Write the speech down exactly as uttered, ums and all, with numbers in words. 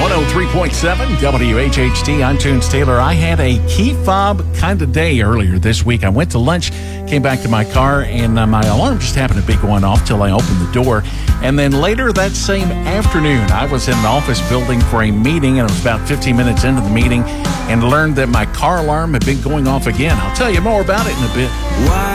one oh three point seven W H H T. I'm Tunes Taylor. I had a key fob kind of day earlier this week. I went to lunch, came back to my car, and uh, my alarm just happened to be going off till I opened the door. And then later that same afternoon, I was in an office building for a meeting, and it was about fifteen minutes into the meeting, and learned that my car alarm had been going off again. I'll tell you more about it in a bit. Why